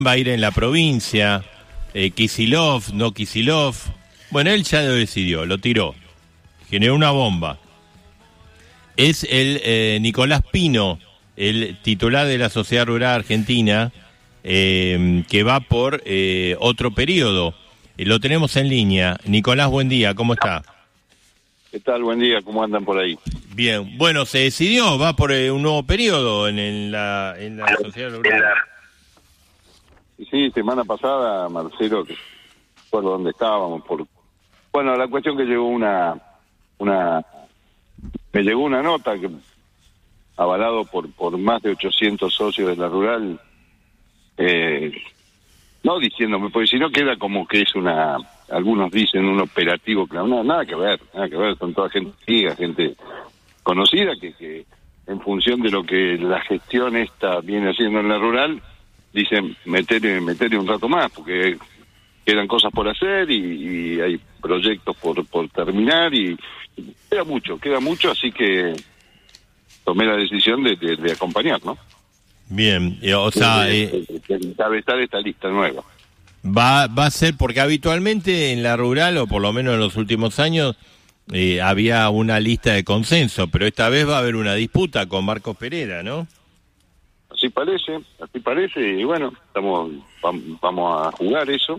va a ir en la provincia, Kicillof, no Kicillof. Bueno, él ya lo decidió, lo tiró, generó una bomba. Es el Nicolás Pino, el titular de la Sociedad Rural Argentina, que va por otro periodo. Lo tenemos en línea. Nicolás, buen día, ¿cómo está? ¿Qué tal? Buen día, ¿cómo andan por ahí? Bien, bueno, se decidió, va por un nuevo periodo en la Sociedad Rural. Sí, semana pasada, Marcelo, que recuerdo dónde estábamos. Bueno, la cuestión que llegó me llegó una nota que avalado por más de 800 socios de la Rural, no diciéndome, porque si no queda como que es algunos dicen un operativo, nada que ver, son toda gente amiga, gente conocida que en función de lo que la gestión esta viene haciendo en la Rural, dicen meterle un rato más, porque quedan cosas por hacer y hay proyectos por terminar y queda mucho, así que tomé la decisión de acompañar, ¿no? Bien, o sea... de encabezar esta lista nueva. Va a ser, porque habitualmente en la Rural, o por lo menos en los últimos años, había una lista de consenso, pero esta vez va a haber una disputa con Marcos Pereira, ¿no? Así parece, y bueno, vamos a jugar eso.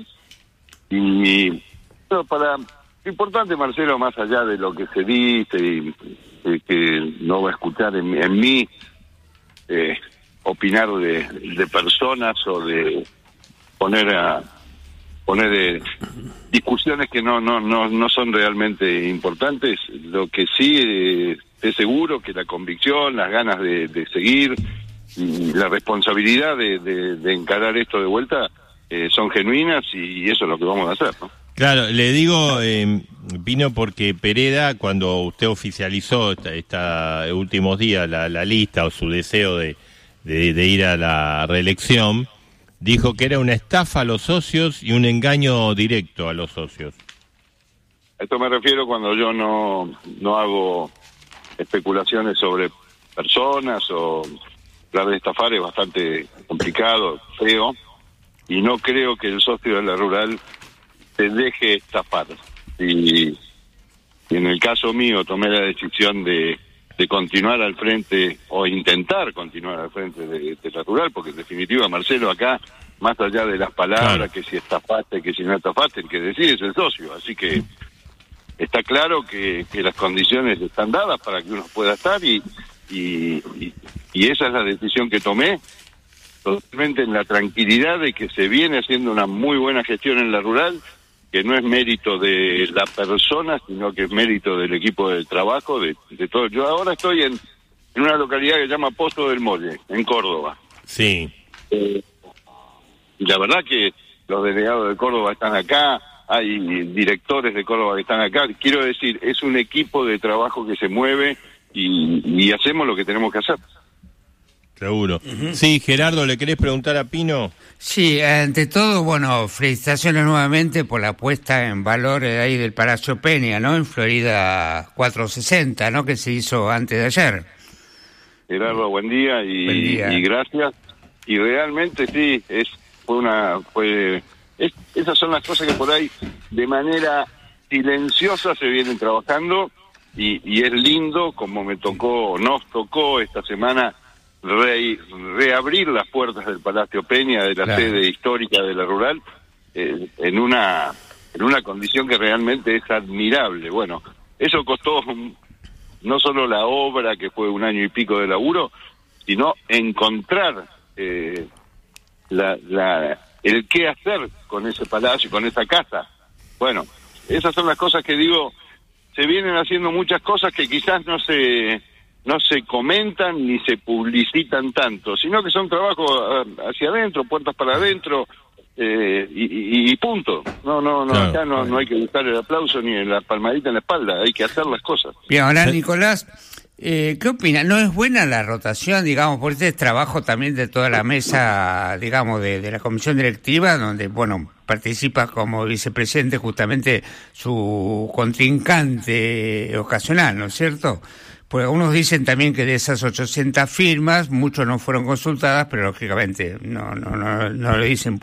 Y bueno, lo importante, Marcelo, más allá de lo que se dice y que no va a escuchar en mí opinar de personas o de poner discusiones que no son realmente importantes. Lo que sí es seguro que la convicción, las ganas de seguir y la responsabilidad de encarar esto de vuelta son genuinas, y eso es lo que vamos a hacer, ¿no? Claro, le digo, Pino, porque Pereira, cuando usted oficializó esta últimos días la lista o su deseo de ir a la reelección, dijo que era una estafa a los socios y un engaño directo a los socios. A esto me refiero cuando yo no hago especulaciones sobre personas, o hablar de estafar es bastante complicado, feo, y no creo que el socio de la Rural se deje estafar. Y en el caso mío tomé la decisión de continuar al frente, o intentar continuar al frente de la Rural, porque en definitiva, Marcelo, acá, más allá de las palabras, claro, que si estafaste, que si no estafaste, el que decide es el socio. Así que está claro que las condiciones están dadas para que uno pueda estar, y esa es la decisión que tomé, totalmente en la tranquilidad de que se viene haciendo una muy buena gestión en la Rural, que no es mérito de la persona, sino que es mérito del equipo de trabajo, de todo. Yo ahora estoy en una localidad que se llama Pozo del Molle, en Córdoba. Sí. Y la verdad que los delegados de Córdoba están acá, hay directores de Córdoba que están acá. Quiero decir, es un equipo de trabajo que se mueve y hacemos lo que tenemos que hacer. Seguro. Sí, Gerardo, ¿le querés preguntar a Pino? Sí, ante todo, bueno, felicitaciones nuevamente por la puesta en valor ahí del Palacio Peña, ¿no? En Florida 460, ¿no? Que se hizo antes de ayer. Gerardo, buen día y gracias. Y realmente sí, esas son las cosas que por ahí de manera silenciosa se vienen trabajando, y es lindo como nos tocó esta semana reabrir las puertas del Palacio Peña, de la claro, sede histórica de la Rural, en una condición que realmente es admirable. Bueno, eso costó no solo la obra, que fue 1 año y pico de laburo, sino encontrar el qué hacer con ese palacio, con esa casa. Bueno, esas son las cosas que digo, se vienen haciendo muchas cosas que quizás no se comentan ni se publicitan tanto, sino que son trabajos hacia adentro, puertas para adentro, y punto. No, claro, acá no hay que buscar el aplauso ni la palmadita en la espalda, hay que hacer las cosas. Bien, ahora, Nicolás, ¿qué opina? ¿No es buena la rotación, digamos, por este trabajo también de toda la mesa, digamos, de la comisión directiva, donde, bueno, participa como vicepresidente justamente su contrincante ocasional, ¿no es cierto? Pues unos dicen también que de esas 800 firmas, muchos no fueron consultadas, pero lógicamente no lo dicen